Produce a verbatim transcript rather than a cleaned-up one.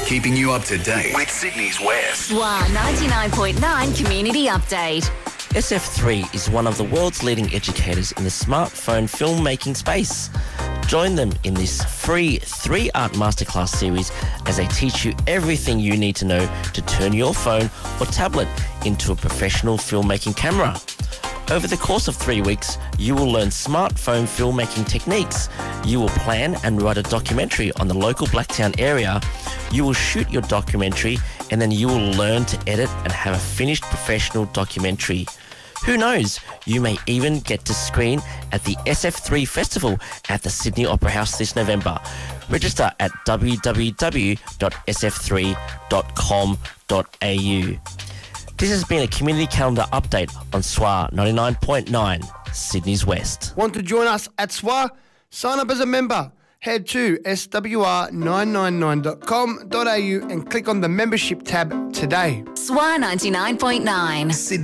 keeping you up to date with Sydney's West. S W A ninety-nine point nine Community Update. S F three is one of the world's leading educators in the smartphone filmmaking space. Join them in this free three-art masterclass series as they teach you everything you need to know to turn your phone or tablet into a professional filmmaking camera. Over the course of three weeks, you will learn smartphone filmmaking techniques. You will plan and write a documentary on the local Blacktown area. You will shoot your documentary and then you will learn to edit and have a finished professional documentary. Who knows, you may even get to screen at the S F three Festival at the Sydney Opera House this November. Register at w w w dot s f three dot com dot a u. This has been a community calendar update on S W A ninety-nine point nine, Sydney's West. Want to join us at S W A? Sign up as a member. Head to s w r nine nine nine dot com dot a u and click on the membership tab today. S W A ninety-nine point nine. Sydney